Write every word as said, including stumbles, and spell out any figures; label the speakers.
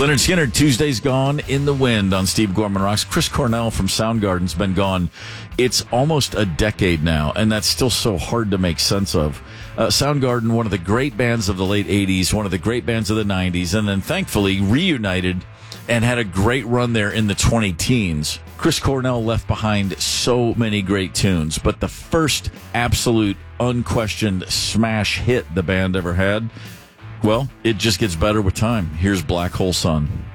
Speaker 1: Leonard Skinner, Tuesday's Gone in the Wind on Steve Gorman Rocks. Chris Cornell from Soundgarden's been gone. It's almost a decade now, and that's still so hard to make sense of. Uh, Soundgarden, one of the great bands of the late eighties, one of the great bands of the nineties, and then thankfully reunited and had a great run there in the twenty-teens. Chris Cornell left behind so many great tunes, but the first absolute, unquestioned smash hit the band ever had, well, it just gets better with time. Here's Black Hole Sun.